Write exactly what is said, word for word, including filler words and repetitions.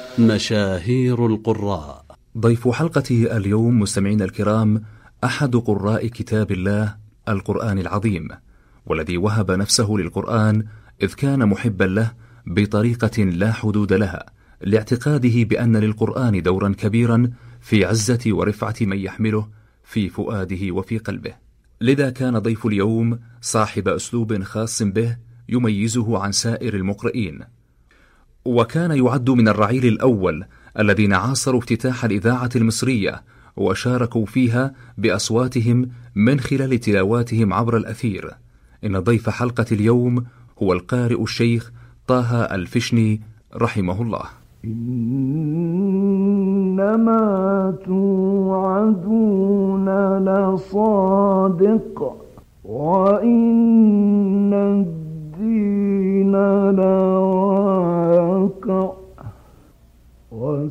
مشاهير القراء. ضيف حلقة اليوم مستمعين الكرام أحد قراء كتاب الله القرآن العظيم، والذي وهب نفسه للقرآن إذ كان محبا له بطريقة لا حدود لها، لاعتقاده بأن للقرآن دورا كبيرا في عزة ورفعة من يحمله في فؤاده وفي قلبه. لذا كان ضيف اليوم صاحب أسلوب خاص به يميزه عن سائر المقرئين، وكان يعد من الرعيل الأول الذين عاصروا افتتاح الإذاعة المصرية وشاركوا فيها بأصواتهم من خلال تلاواتهم عبر الأثير. إن ضيف حلقة اليوم هو القارئ الشيخ طه الفشني رحمه الله. إنما توعدون لصادق وإن الدين لواقع.